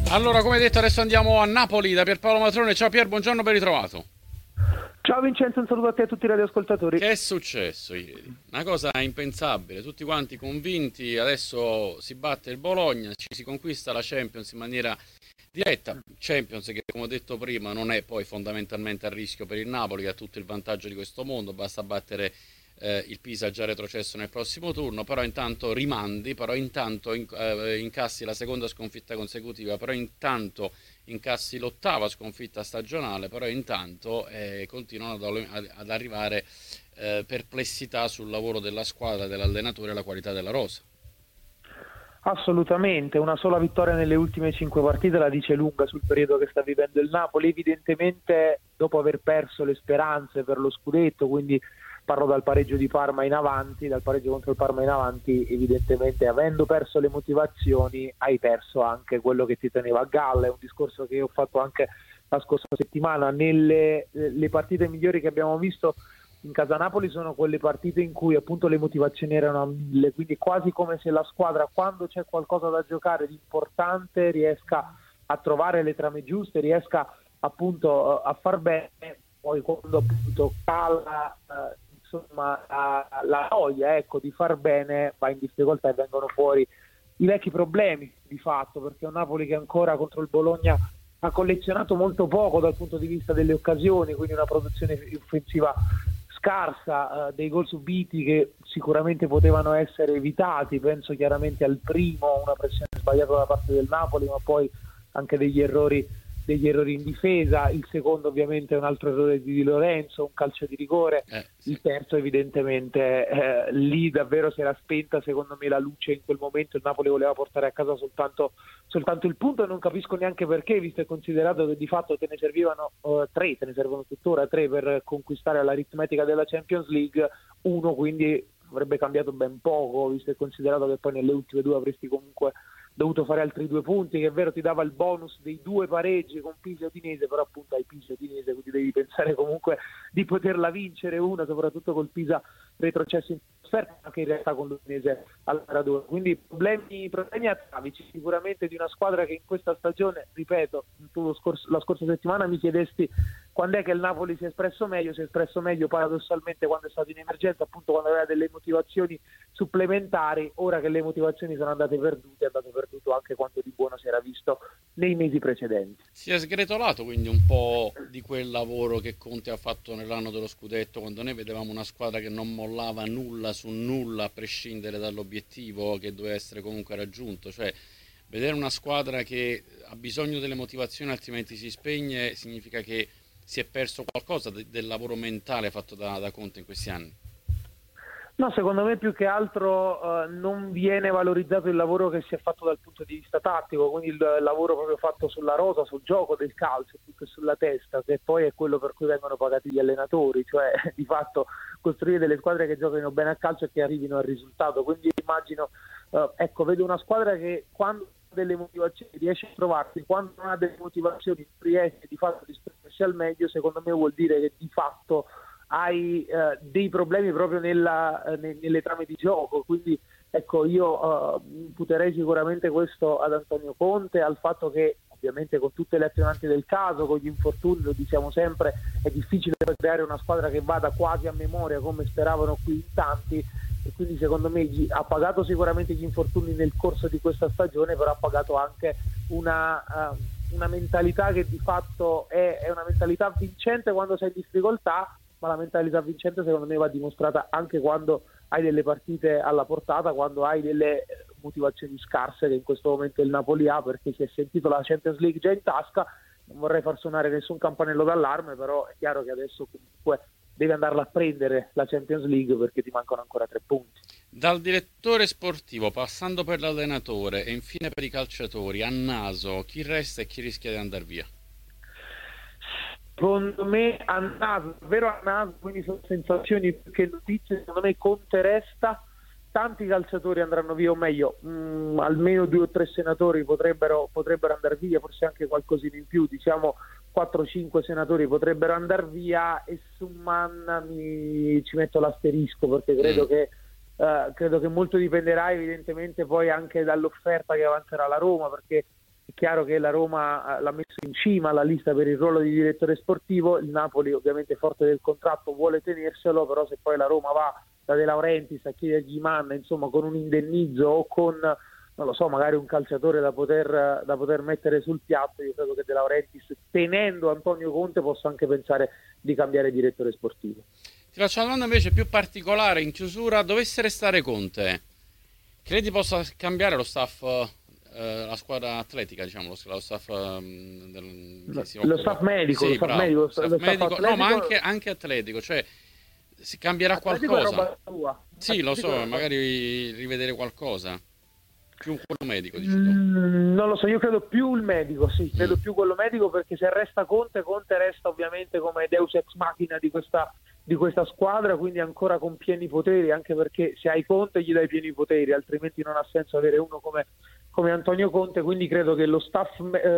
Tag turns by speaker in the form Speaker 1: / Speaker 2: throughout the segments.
Speaker 1: Allora, come detto, adesso andiamo a Napoli da Pierpaolo Matrone. Ciao Pier, buongiorno, ben ritrovato.
Speaker 2: Ciao Vincenzo, un saluto a te e a tutti i radioascoltatori.
Speaker 1: Che è successo ieri? Una cosa impensabile, tutti quanti convinti, adesso si batte il Bologna, ci si conquista la Champions in maniera diretta. Champions che, come ho detto prima, non è poi fondamentalmente a rischio per il Napoli, che ha tutto il vantaggio di questo mondo, basta battere il Pisa già retrocesso nel prossimo turno, però intanto rimandi, però intanto incassi la seconda sconfitta consecutiva, però intanto incassi l'ottava sconfitta stagionale, però intanto continuano ad arrivare perplessità sul lavoro della squadra, dell'allenatore e la qualità della rosa.
Speaker 2: Assolutamente, una sola vittoria nelle ultime 5 partite la dice lunga sul periodo che sta vivendo il Napoli, evidentemente dopo aver perso le speranze per lo scudetto, quindi parlo dal pareggio di Parma in avanti, dal pareggio contro il Parma in avanti, evidentemente avendo perso le motivazioni hai perso anche quello che ti teneva a galla, è un discorso che ho fatto anche la scorsa settimana, nelle le partite migliori che abbiamo visto in casa Napoli sono quelle partite in cui appunto le motivazioni erano a mille, quindi quasi come se la squadra quando c'è qualcosa da giocare di importante riesca a trovare le trame giuste, riesca appunto a far bene, poi quando appunto cala insomma la noia ecco, di far bene va in difficoltà e vengono fuori i vecchi problemi di fatto, perché è un Napoli che ancora contro il Bologna ha collezionato molto poco dal punto di vista delle occasioni, quindi una produzione offensiva scarsa, dei gol subiti che sicuramente potevano essere evitati, penso chiaramente al primo, una pressione sbagliata da parte del Napoli, ma poi anche degli errori in difesa, il secondo ovviamente è un altro errore di Di Lorenzo, un calcio di rigore,
Speaker 1: Sì.
Speaker 2: il terzo evidentemente lì davvero si era spenta secondo me la luce in quel momento, il Napoli voleva portare a casa soltanto il punto e non capisco neanche perché, visto e considerato che di fatto te ne servivano tre, te ne servono tuttora tre per conquistare l'aritmetica della Champions League, uno quindi avrebbe cambiato ben poco, visto e considerato che poi nelle ultime due avresti comunque dovuto fare altri 2 punti, che è vero ti dava il bonus dei 2 pareggi con Pisa e Udinese, però appunto hai Pisa e Udinese, quindi devi pensare comunque di poterla vincere una, soprattutto col Pisa retrocesso in trasferta, anche in realtà con l'Udinese al Maradona. Quindi problemi atavici sicuramente di una squadra che in questa stagione, ripeto, tu la scorsa settimana mi chiedesti quando è che il Napoli si è espresso meglio paradossalmente quando è stato in emergenza, appunto quando aveva delle motivazioni supplementari, ora che le motivazioni sono andate perdute, è andato perduto anche quanto di buono si era visto nei mesi precedenti.
Speaker 1: Si è sgretolato quindi un po' di quel lavoro che Conte ha fatto nell'anno dello scudetto, quando noi vedevamo una squadra che non mollava nulla su nulla a prescindere dall'obiettivo che doveva essere comunque raggiunto, cioè vedere una squadra che ha bisogno delle motivazioni altrimenti si spegne significa che si è perso qualcosa del lavoro mentale fatto da Conte in questi anni.
Speaker 2: No, secondo me più che altro non viene valorizzato il lavoro che si è fatto dal punto di vista tattico, quindi il lavoro proprio fatto sulla rosa, sul gioco del calcio, più che sulla testa, che poi è quello per cui vengono pagati gli allenatori, cioè di fatto costruire delle squadre che giochino bene a calcio e che arrivino al risultato. Quindi immagino, ecco, vedo una squadra che quando ha delle motivazioni riesce a trovarsi, quando non ha delle motivazioni riesce di fatto a esprimersi al meglio, secondo me vuol dire che di fatto hai dei problemi proprio nelle trame di gioco, quindi ecco io imputerei sicuramente questo ad Antonio Conte, al fatto che ovviamente con tutte le attenuanti del caso, con gli infortuni, lo diciamo sempre, è difficile creare una squadra che vada quasi a memoria come speravano qui in tanti, e quindi secondo me ha pagato sicuramente gli infortuni nel corso di questa stagione, però ha pagato anche una mentalità che di fatto è una mentalità vincente quando sei in difficoltà, ma la mentalità vincente secondo me va dimostrata anche quando hai delle partite alla portata, quando hai delle motivazioni scarse che in questo momento il Napoli ha, perché si è sentito la Champions League già in tasca. Non vorrei far suonare nessun campanello d'allarme, però è chiaro che adesso comunque devi andarla a prendere la Champions League perché ti mancano ancora 3 punti.
Speaker 1: Dal direttore sportivo, passando per l'allenatore e infine per i calciatori, a naso, chi resta e chi rischia di andare via?
Speaker 2: Secondo me a naso, davvero a naso, quindi sono sensazioni più che notizie, secondo me Conte resta, tanti calciatori andranno via, o meglio, almeno 2 o 3 senatori potrebbero andare via, forse anche qualcosina in più, diciamo 4 o 5 senatori potrebbero andare via, e su Manna ci metto l'asterisco perché
Speaker 1: Mm.
Speaker 2: credo che molto dipenderà evidentemente poi anche dall'offerta che avanzerà la Roma, perché è chiaro che la Roma l'ha messo in cima alla lista per il ruolo di direttore sportivo, il Napoli ovviamente forte del contratto vuole tenerselo, però se poi la Roma va da De Laurentiis a chiedergli Mann, insomma con un indennizzo o con, non lo so, magari un calciatore da poter mettere sul piatto, io credo che De Laurentiis, tenendo Antonio Conte, possa anche pensare di cambiare direttore sportivo.
Speaker 1: Ti faccio una domanda invece più particolare in chiusura. Dovesse restare Conte, credi possa cambiare lo staff, la squadra atletica, diciamo, lo staff che si occupa?
Speaker 2: Lo staff medico,
Speaker 1: Sì,
Speaker 2: lo staff
Speaker 1: bravo.
Speaker 2: medico,
Speaker 1: Lo staff medico, no, ma anche atletico, cioè si cambierà
Speaker 2: Atletico è
Speaker 1: qualcosa?
Speaker 2: roba tua.
Speaker 1: Sì, lo
Speaker 2: Atletico
Speaker 1: so,
Speaker 2: è roba
Speaker 1: magari rivedere qualcosa. Più quello medico, dici tu.
Speaker 2: Non lo so, io credo più il medico, sì, credo più quello medico, perché se resta Conte resta ovviamente come Deus ex machina di questa squadra, quindi ancora con pieni poteri, anche perché se hai Conte gli dai pieni poteri, altrimenti non ha senso avere uno come Antonio Conte, quindi credo che lo staff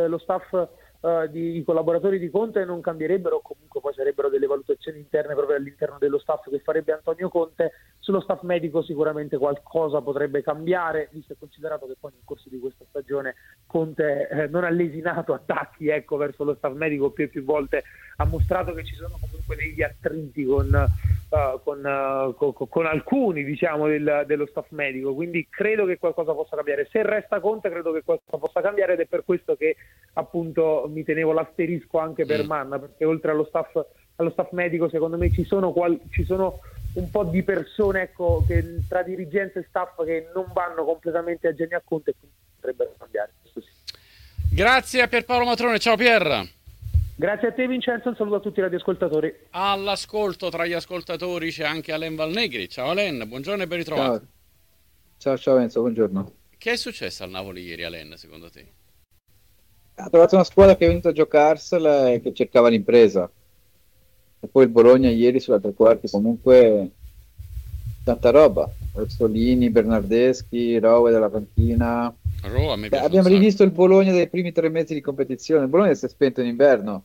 Speaker 2: i collaboratori di Conte non cambierebbero, o comunque poi sarebbero delle valutazioni interne proprio all'interno dello staff che farebbe Antonio Conte. Sullo staff medico sicuramente qualcosa potrebbe cambiare, visto e considerato che poi nel corso di questa stagione Conte non ha lesinato attacchi verso lo staff medico, più e più volte ha mostrato che ci sono comunque degli attriti con alcuni, diciamo, dello staff medico, quindi credo che qualcosa possa cambiare. Se resta Conte credo che qualcosa possa cambiare, ed è per questo che appunto mi tenevo l'asterisco anche per Mann, perché oltre allo staff medico secondo me ci sono un po' di persone, che tra dirigenza e staff, che non vanno completamente a genio a Conte, e quindi potrebbero cambiare. Questo sì.
Speaker 1: Grazie a Pierpaolo Matrone, ciao Pier.
Speaker 2: Grazie a te Vincenzo, un saluto a tutti i radioascoltatori.
Speaker 1: All'ascolto tra gli ascoltatori c'è anche Alain Valnegri. Ciao Alain, buongiorno e ben ritrovato.
Speaker 3: Ciao Enzo, buongiorno.
Speaker 1: Che è successo al Napoli ieri, Alain, secondo te?
Speaker 3: Ha trovato una squadra che è venuta a giocarsela e che cercava l'impresa. E poi il Bologna ieri sulla tre quarti comunque tanta roba. Orsolini, Bernardeschi, Rowe della panchina.
Speaker 1: A me piace
Speaker 3: Abbiamo rivisto il Bologna dei primi 3 mesi di competizione. Il Bologna si è spento in inverno.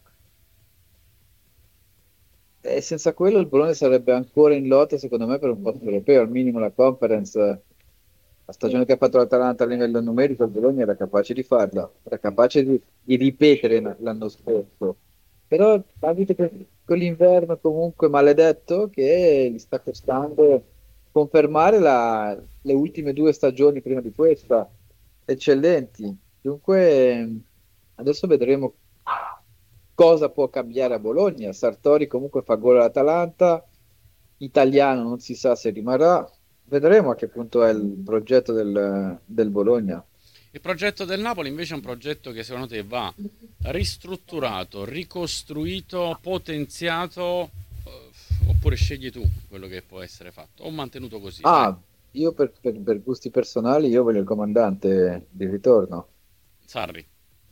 Speaker 3: E senza quello il Bologna sarebbe ancora in lotta, secondo me, per un posto europeo, al minimo la Conference. La stagione che ha fatto l'Atalanta a livello numerico, il Bologna era capace di farla, era capace di ripetere l'anno scorso. Però capite che con l'inverno comunque maledetto che gli sta costando confermare le ultime 2 stagioni prima di questa, eccellenti. Dunque adesso vedremo cosa può cambiare a Bologna. Sartori comunque fa gol all'Atalanta, italiano non si sa se rimarrà. Vedremo a che punto è il progetto del Bologna.
Speaker 1: Il progetto del Napoli invece è un progetto che secondo te va ristrutturato, ricostruito, potenziato, oppure scegli tu quello che può essere fatto, o mantenuto così?
Speaker 3: Io per gusti personali io voglio il comandante di ritorno.
Speaker 1: Sarri.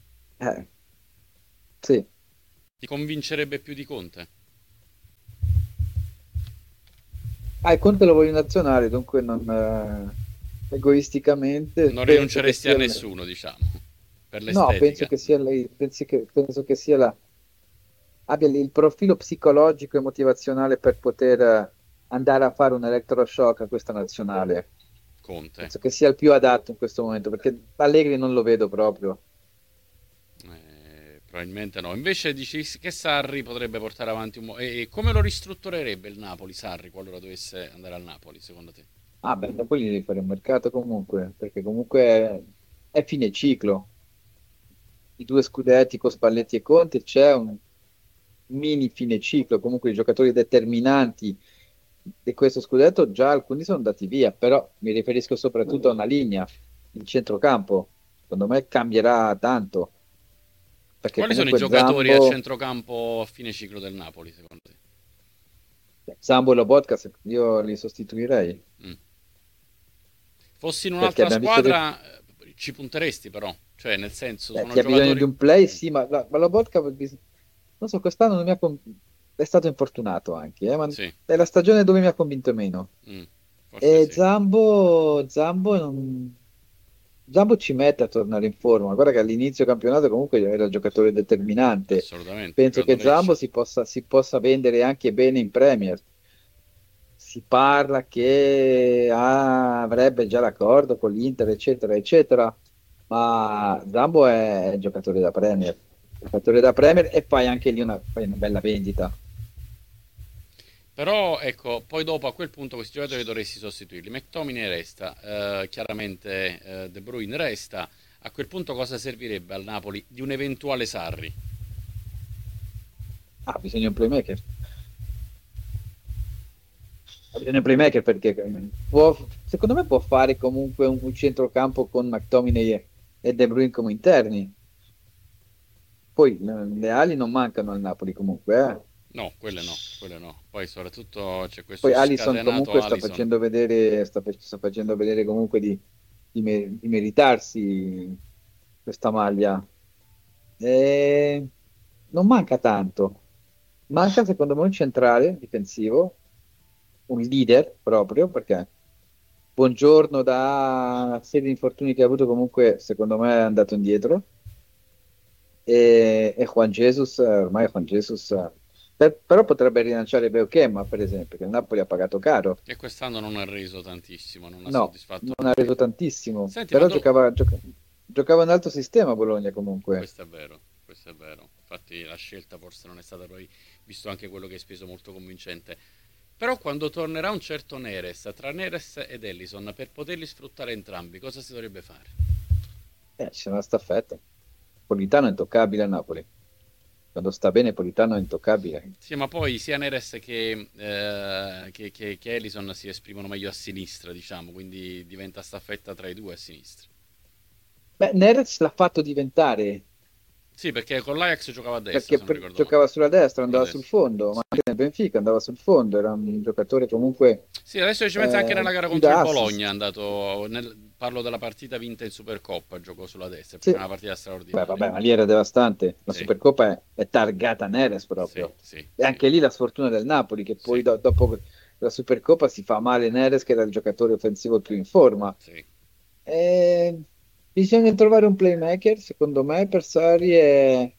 Speaker 3: Sì.
Speaker 1: Ti convincerebbe più di Conte?
Speaker 3: Il Conte lo voglio in nazionale, dunque non egoisticamente
Speaker 1: non rinunceresti a nessuno, diciamo, per l'estetica.
Speaker 3: No, penso che sia lei, penso che sia abbia il profilo psicologico e motivazionale per poter andare a fare un elettroshock a questa nazionale.
Speaker 1: Conte.
Speaker 3: Penso che sia il più adatto in questo momento, perché Allegri non lo vedo proprio.
Speaker 1: Probabilmente no. Invece dici che Sarri potrebbe portare avanti e come lo ristrutturerebbe il Napoli, Sarri, qualora dovesse andare al Napoli, secondo te?
Speaker 3: Poi gli devi fare un mercato comunque, perché comunque è fine ciclo. I 2 scudetti con Spalletti e Conte, c'è un mini fine ciclo, comunque i giocatori determinanti di questo scudetto già alcuni sono andati via, però mi riferisco soprattutto a una linea, il centrocampo, secondo me cambierà tanto.
Speaker 1: Quali sono i giocatori a centrocampo a fine ciclo del Napoli, secondo te?
Speaker 3: Zambo e Lobotka, io li sostituirei.
Speaker 1: Fossi in un'altra squadra ci punteresti però, cioè nel senso sono
Speaker 3: chi ha bisogno di un play, sì, ma Lobotka non so, quest'anno non mi ha è stato infortunato anche, ma
Speaker 1: sì.
Speaker 3: È la stagione dove mi ha convinto meno. E sì. Zambo ci mette a tornare in forma. Guarda che all'inizio campionato comunque era il giocatore determinante.
Speaker 1: Assolutamente.
Speaker 3: Penso che Zambo si possa vendere anche bene in Premier. Si parla che avrebbe già l'accordo con l'Inter, eccetera, eccetera. ma Zambo è giocatore da Premier e fai anche lì fai una bella vendita.
Speaker 1: Però ecco, poi dopo a quel punto questi giocatori dovresti sostituirli. McTominay resta, chiaramente De Bruyne resta. A quel punto cosa servirebbe al Napoli di un eventuale Sarri?
Speaker 3: Ah, bisogna un playmaker. Bisogna un playmaker perché secondo me può fare comunque un centrocampo con McTominay e De Bruyne come interni. Poi le ali non mancano al Napoli comunque, eh.
Speaker 1: No, quelle no, quelle no. Poi soprattutto c'è questo
Speaker 3: Poi Alisson
Speaker 1: scatenato
Speaker 3: comunque sta
Speaker 1: Alisson.
Speaker 3: facendo vedere, sta facendo vedere comunque di meritarsi questa maglia. E non manca tanto. Manca secondo me un centrale difensivo, un leader proprio, perché Buongiorno da serie di infortuni che ha avuto comunque secondo me è andato indietro. E Juan Jesus, ormai Juan Jesus, però potrebbe rilanciare Beukema per esempio, che il Napoli ha pagato caro.
Speaker 1: E quest'anno non ha reso tantissimo, non ha
Speaker 3: No,
Speaker 1: soddisfatto
Speaker 3: non ha
Speaker 1: tutti.
Speaker 3: reso tantissimo,
Speaker 1: Senti, ma
Speaker 3: però
Speaker 1: tu...
Speaker 3: giocava un altro sistema a Bologna comunque.
Speaker 1: Questo è vero, questo è vero. Infatti la scelta forse non è stata poi, visto anche quello che hai speso, molto convincente. Però quando tornerà un certo Neres, tra Neres ed Ellison, per poterli sfruttare entrambi, cosa si dovrebbe fare?
Speaker 3: Ci sono la staffetta. Politano è intoccabile a Napoli. Quando sta bene Politano è intoccabile.
Speaker 1: Sì, ma poi sia Neres che Ellison si esprimono meglio a sinistra, diciamo, quindi diventa staffetta tra i due a sinistra.
Speaker 3: Beh, Neres l'ha fatto diventare
Speaker 1: Sì, perché con l'Ajax giocava a destra,
Speaker 3: perché
Speaker 1: se non ricordo male.
Speaker 3: giocava sulla destra,
Speaker 1: Sulla
Speaker 3: andava sul
Speaker 1: destra,
Speaker 3: fondo, ma
Speaker 1: sì.
Speaker 3: anche nel Benfica andava sul fondo, era un giocatore comunque
Speaker 1: Sì, adesso ci pensa anche nella gara
Speaker 3: più
Speaker 1: contro il
Speaker 3: da
Speaker 1: Bologna, è
Speaker 3: assist.
Speaker 1: andato, parlo della partita vinta in Supercoppa, giocò sulla destra,
Speaker 3: Sì.
Speaker 1: è una partita
Speaker 3: Beh,
Speaker 1: straordinaria.
Speaker 3: vabbè, ma lì era devastante. La
Speaker 1: Sì,
Speaker 3: Supercoppa è targata Neres
Speaker 1: sì,
Speaker 3: proprio.
Speaker 1: sì,
Speaker 3: E
Speaker 1: sì,
Speaker 3: anche lì la sfortuna del Napoli, che poi
Speaker 1: sì,
Speaker 3: dopo la Supercoppa si fa male Neres, che era il giocatore offensivo più in forma.
Speaker 1: sì.
Speaker 3: E bisogna trovare un playmaker, secondo me, per Sarri e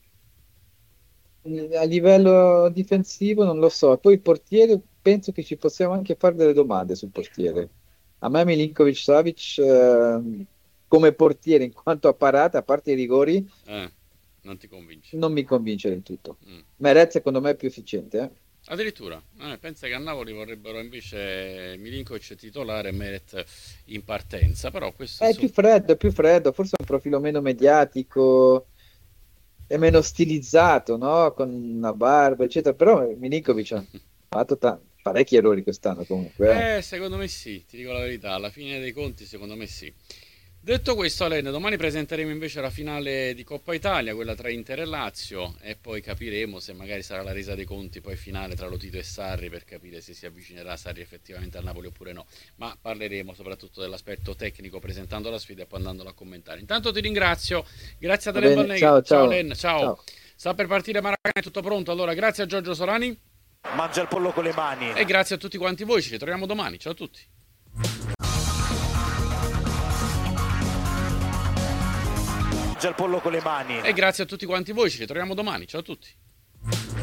Speaker 3: a livello difensivo non lo so. Poi il portiere, penso che ci possiamo anche fare delle domande sul portiere. A me Milinkovic-Savic come portiere in quanto a parate, a parte i rigori,
Speaker 1: Eh, non ti convince.
Speaker 3: non mi convince del tutto.
Speaker 1: Mm.
Speaker 3: Meret secondo me è più efficiente, eh.
Speaker 1: Addirittura, pensa che a Napoli vorrebbero invece Milinkovic titolare e Meret in partenza, però questo insomma...
Speaker 3: È più freddo, forse ha un profilo meno mediatico, è meno stilizzato, no? Con una barba, eccetera. Però Milinkovic ha fatto parecchi errori quest'anno comunque, eh.
Speaker 1: Secondo me sì, ti dico la verità, alla fine dei conti secondo me sì. Detto questo, Alen, domani presenteremo invece la finale di Coppa Italia, quella tra Inter e Lazio, e poi capiremo se magari sarà la resa dei conti poi finale tra Lotito e Sarri per capire se si avvicinerà Sarri effettivamente al Napoli oppure no. Ma parleremo soprattutto dell'aspetto tecnico presentando la sfida e poi andandolo a commentare. Intanto ti ringrazio, grazie a
Speaker 3: Va
Speaker 1: Alen
Speaker 3: bene,
Speaker 1: Banneghi,
Speaker 3: ciao,
Speaker 1: ciao
Speaker 3: ciao,
Speaker 1: Len, ciao.
Speaker 3: ciao.
Speaker 1: Sta per partire Maracana, è tutto pronto, allora grazie a Giorgio Solani
Speaker 4: Mangia il pollo con le mani.
Speaker 1: e grazie a tutti quanti voi, ci ritroviamo domani, ciao a tutti.
Speaker 4: Mangia il pollo con le mani.
Speaker 1: E grazie a tutti quanti voi, ci ritroviamo domani, ciao a tutti.